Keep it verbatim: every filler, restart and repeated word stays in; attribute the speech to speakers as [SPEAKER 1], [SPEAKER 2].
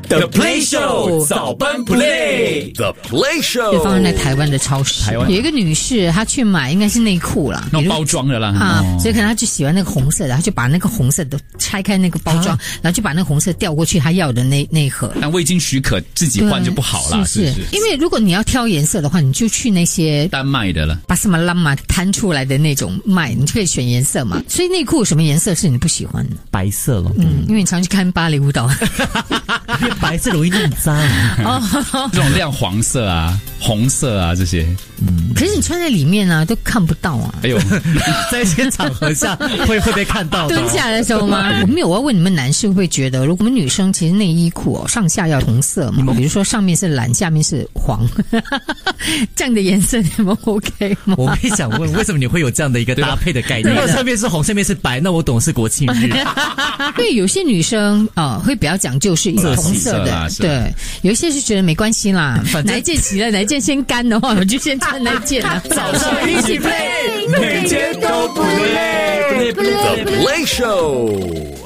[SPEAKER 1] The Play Show 早班 Play
[SPEAKER 2] The Play Show
[SPEAKER 3] 就发生在台湾的超市，有一个女士她去买应该是内裤啦，
[SPEAKER 1] 那种包装的啦
[SPEAKER 3] 啊、
[SPEAKER 1] 哦，
[SPEAKER 3] 所以可能她就喜欢那个红色的，她就把那个红色的拆开那个包装，啊、然后就把那个红色调过去她要的那那盒。
[SPEAKER 1] 但未经许可自己换就不好啦，
[SPEAKER 3] 是是，
[SPEAKER 1] 是是，
[SPEAKER 3] 因为如果你要挑颜色的话，你就去那些
[SPEAKER 1] 单卖的了，
[SPEAKER 3] 把什么拉玛摊出来的那种卖，你就可以选颜色嘛。所以内裤什么颜色是你不喜欢的？
[SPEAKER 4] 白色了，
[SPEAKER 3] 嗯，因为你常去看芭蕾舞蹈，
[SPEAKER 4] 因为白色容易弄脏。
[SPEAKER 3] 哦，
[SPEAKER 1] 这种亮黄色啊、红色啊这些，
[SPEAKER 3] 嗯，可是你穿在里面啊，都看不到啊。
[SPEAKER 1] 哎呦，
[SPEAKER 4] 在一些场合下会会被看到的。
[SPEAKER 3] 蹲下来的时候吗？我没有，我要问你们男士会不会觉得，如果我们女生其实内衣裤哦上下要同色嘛，比如说上面是蓝，下面是黄，这样的颜色你们 OK 吗？
[SPEAKER 4] 我也想问，为什么你会有这样的一个搭配的概念？如果上面是红，下面是白，那我懂是国庆日。
[SPEAKER 3] 因为有些女生啊、呃、会比较讲究是同色的，对，有一些是觉得没关系啦，哪一件洗了哪一件先干的话，我就先穿那件啊。
[SPEAKER 1] 早上一起 play， 每天都不累。
[SPEAKER 2] The Play Show。